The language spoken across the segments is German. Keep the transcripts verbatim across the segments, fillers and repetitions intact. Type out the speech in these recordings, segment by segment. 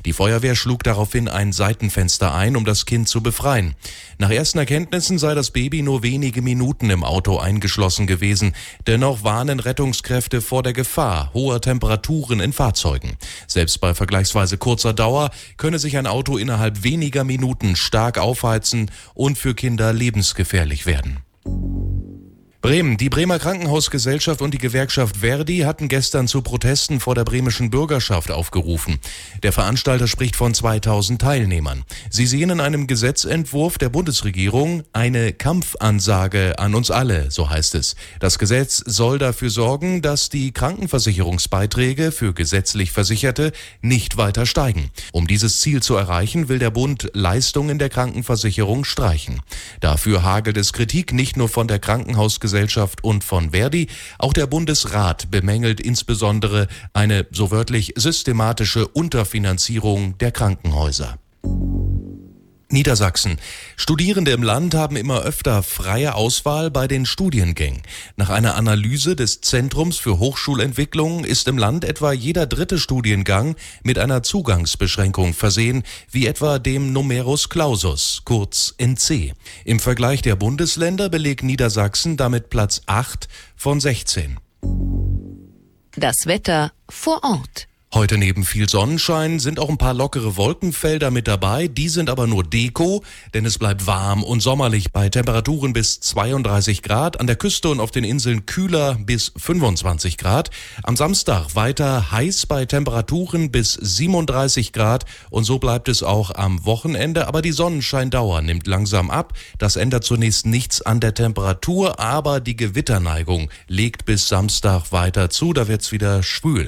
Die Feuerwehr schlug daraufhin ein Seitenfenster ein, um das Kind zu befreien. Nach ersten Erkenntnissen sei das Baby nur wenige Minuten im Auto eingeschlossen gewesen. Dennoch warnen Rettungskräfte vor der Gefahr hoher Temperaturen in Fahrzeugen. Selbst bei vergleichsweise kurzer Dauer könne sich ein Auto innerhalb weniger Minuten stark aufheizen und für Kinder lebensgefährlich werden. Bremen. Die Bremer Krankenhausgesellschaft und die Gewerkschaft Verdi hatten gestern zu Protesten vor der bremischen Bürgerschaft aufgerufen. Der Veranstalter spricht von zweitausend Teilnehmern. Sie sehen in einem Gesetzentwurf der Bundesregierung eine Kampfansage an uns alle, so heißt es. Das Gesetz soll dafür sorgen, dass die Krankenversicherungsbeiträge für gesetzlich Versicherte nicht weiter steigen. Um dieses Ziel zu erreichen, will der Bund Leistungen der Krankenversicherung streichen. Dafür hagelt es Kritik nicht nur von der Krankenhausgesellschaft und von Verdi. Auch der Bundesrat bemängelt insbesondere eine so wörtlich systematische Unterfinanzierung der Krankenhäuser. Niedersachsen. Studierende im Land haben immer öfter freie Auswahl bei den Studiengängen. Nach einer Analyse des Zentrums für Hochschulentwicklung ist im Land etwa jeder dritte Studiengang mit einer Zugangsbeschränkung versehen, wie etwa dem Numerus Clausus, kurz N C. Im Vergleich der Bundesländer belegt Niedersachsen damit Platz acht von sechzehn. Das Wetter vor Ort. Heute neben viel Sonnenschein sind auch ein paar lockere Wolkenfelder mit dabei. Die sind aber nur Deko, denn es bleibt warm und sommerlich bei Temperaturen bis zweiunddreißig Grad. An der Küste und auf den Inseln kühler bis fünfundzwanzig Grad. Am Samstag weiter heiß bei Temperaturen bis siebenunddreißig Grad. Und so bleibt es auch am Wochenende. Aber die Sonnenscheindauer nimmt langsam ab. Das ändert zunächst nichts an der Temperatur, aber die Gewitterneigung legt bis Samstag weiter zu. Da wird's wieder schwül.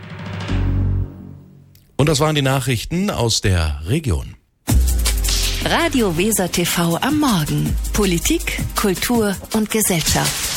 Und das waren die Nachrichten aus der Region. Radio Weser T V am Morgen. Politik, Kultur und Gesellschaft.